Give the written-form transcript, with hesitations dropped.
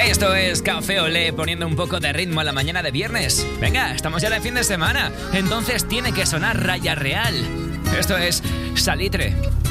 Esto es Café Olé, poniendo un poco de ritmo a la mañana de viernes. Venga, estamos ya de fin de semana, entonces tiene que sonar Raya Real. Esto es Salitre.